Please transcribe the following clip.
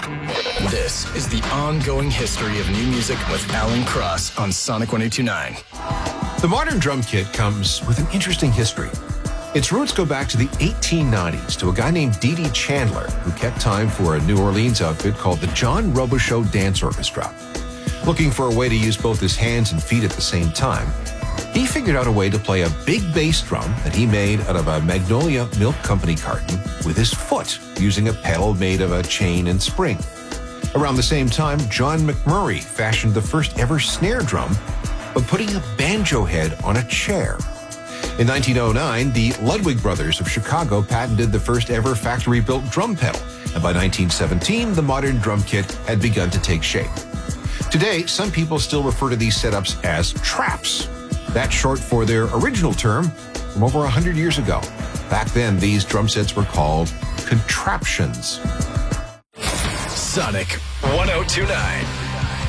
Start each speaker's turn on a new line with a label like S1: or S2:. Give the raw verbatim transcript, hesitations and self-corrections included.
S1: This is the ongoing history of new music with Alan Cross on Sonic one oh two point nine.
S2: The modern drum kit comes with an interesting history. Its roots go back to the eighteen nineties to a guy named Dee Dee Chandler, who kept time for a New Orleans outfit called the John Robichaux Dance Orchestra. Looking for a way to use both his hands and feet at the same time, he figured out a way to play a big bass drum that he made out of a Magnolia Milk Company carton with his foot, using a pedal made of a chain and spring. Around the same time, John McMurray fashioned the first ever snare drum by putting a banjo head on a chair. In nineteen oh nine, the Ludwig brothers of Chicago patented the first ever factory-built drum pedal, and by nineteen seventeen, the modern drum kit had begun to take shape. Today, some people still refer to these setups as traps. That's short for their original term from over one hundred years ago. Back then, these drum sets were called contraptions.
S1: Sonic one oh two point nine.